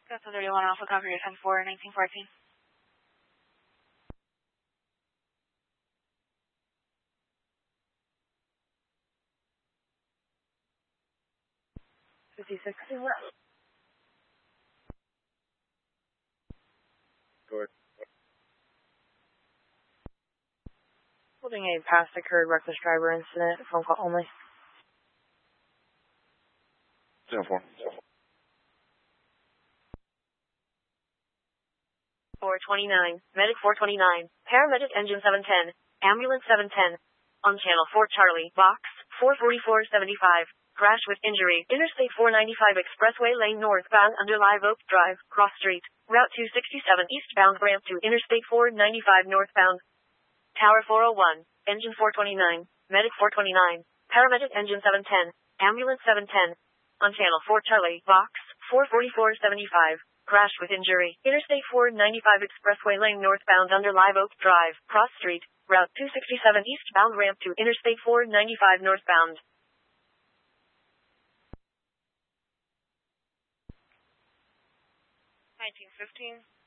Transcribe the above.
That's 31 Alpha, copy your 10-4, 1914. Good. Holding a past occurred reckless driver incident, phone call only. 10-4. 429, medic 429, paramedic engine 710, ambulance 710. On channel 4 Charlie, box 44475. Crash with injury, Interstate 495 Expressway lane northbound under Live Oak Drive, cross street, Route 267 eastbound ramp to Interstate 495 northbound. Tower 401, engine 429, medic 429, paramedic engine 710, ambulance 710. On channel 4 Charlie, box 44475. Crash with injury, Interstate 495 Expressway lane northbound under Live Oak Drive, cross street, Route 267 eastbound ramp to Interstate 495 northbound. 1915.